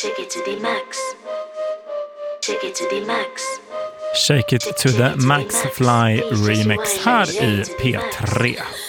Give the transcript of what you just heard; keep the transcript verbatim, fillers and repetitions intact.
Shake it to the max. Shake it to the max. Shake it to the Max Fly remix här i P tre.